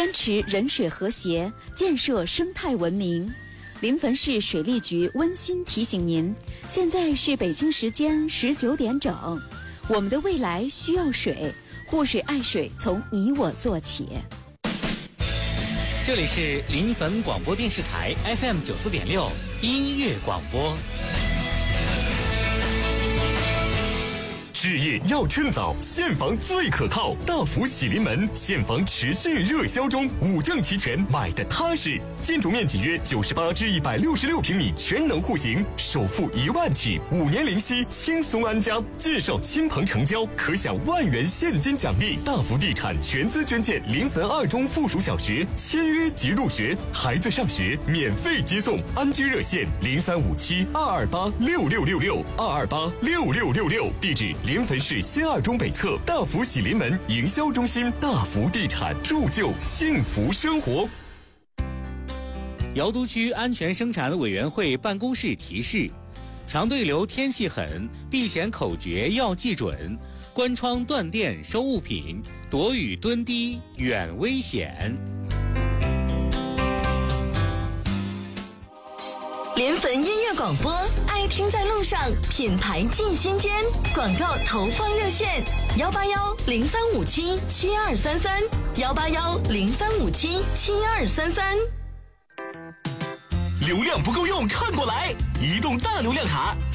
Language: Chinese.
坚持人水和谐，建设生态文明。临汾市水利局温馨提醒您，现在是北京时间19点整，我们的未来需要水，护水爱水从你我做起。 这里是临汾广播电视台 FM 94.6音乐广播。 置业要趁早，现房最可靠。大福喜临门，现房持续热销中，5证齐全，买的踏实。建筑面积约98至166平米，全能户型，首付1万起，5年零息，轻松安家。介绍亲朋成交，可享1万元现金奖励。大福地产全资捐建临汾2中附属小学，签约即入学，孩子上学免费接送。安居热线035722826666，22826666，地址临汾市新2中北侧大福喜临门营销中心。大福地产，铸就幸福生活。 瑶都区安全生产委员会办公室提示：强对流天气狠，避险口诀要记准，关窗断电收物品，躲雨蹲低远危险。 临汾音乐广播，爱听在路上，品牌进心间。广告投放热线：18103577233，18103577233。 流量不够用，看过来！移动大流量卡